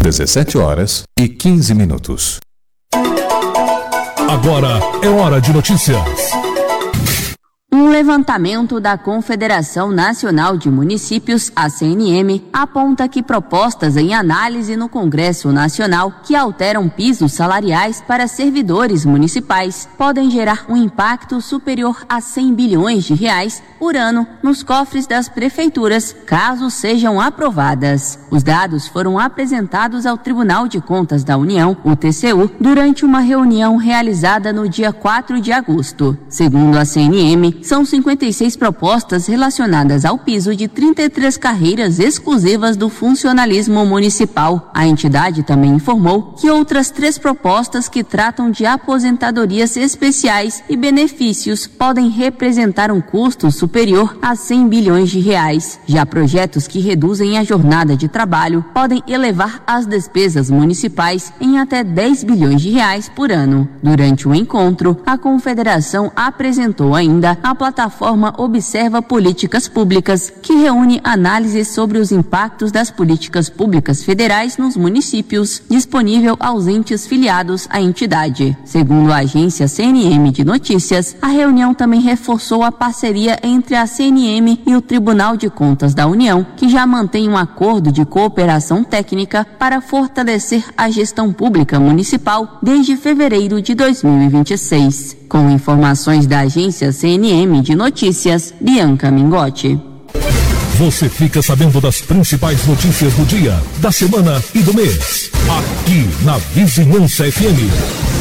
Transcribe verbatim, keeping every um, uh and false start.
dezessete horas e quinze minutos. Agora é hora de notícias. Um levantamento da Confederação Nacional de Municípios, a C N M, aponta que propostas em análise no Congresso Nacional que alteram pisos salariais para servidores municipais podem gerar um impacto superior a cem bilhões de reais por ano nos cofres das prefeituras, caso sejam aprovadas. Os dados foram apresentados ao Tribunal de Contas da União, o T C U, durante uma reunião realizada no dia quatro de agosto. Segundo a C N M, são cinquenta e seis propostas relacionadas ao piso de trinta e três carreiras exclusivas do funcionalismo municipal. A entidade também informou que outras três propostas que tratam de aposentadorias especiais e benefícios podem representar um custo superior a cem bilhões de reais. Já projetos que reduzem a jornada de trabalho podem elevar as despesas municipais em até dez bilhões de reais por ano. Durante o encontro, a Confederação apresentou ainda a plataforma Observa Políticas Públicas, que reúne análises sobre os impactos das políticas públicas federais nos municípios, disponível aos entes filiados à entidade. Segundo a agência C N M de Notícias, a reunião também reforçou a parceria entre a C N M e o Tribunal de Contas da União, que já mantém um acordo de cooperação técnica para fortalecer a gestão pública municipal desde fevereiro de dois mil e vinte e seis. Com informações da agência C N M de Notícias, Bianca Mingotti. Você fica sabendo das principais notícias do dia, da semana e do mês. Aqui na Vizinhança F M.